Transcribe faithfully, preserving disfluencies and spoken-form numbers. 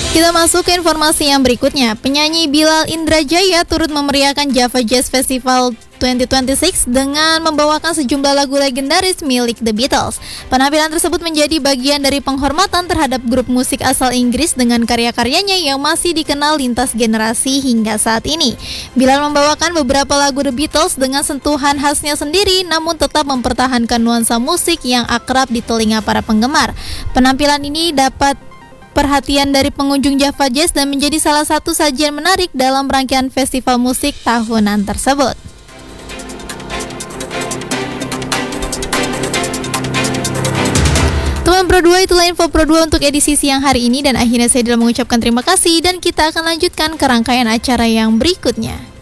Kita masuk ke informasi yang berikutnya. Penyanyi Bilal Indrajaya turut memeriahkan Java Jazz Festival dua ribu dua puluh enam dengan membawakan sejumlah lagu legendaris milik The Beatles. Penampilan tersebut menjadi bagian dari penghormatan terhadap grup musik asal Inggris dengan karya-karyanya yang masih dikenal lintas generasi hingga saat ini. Bilal membawakan beberapa lagu The Beatles dengan sentuhan khasnya sendiri, namun tetap mempertahankan nuansa musik yang akrab di telinga para penggemar. Penampilan ini dapat perhatian dari pengunjung Java Jazz dan menjadi salah satu sajian menarik dalam rangkaian festival musik tahunan tersebut. Teman Pro dua, itulah info Pro dua untuk edisi siang hari ini, dan akhirnya saya dalam mengucapkan terima kasih dan kita akan lanjutkan ke rangkaian acara yang berikutnya.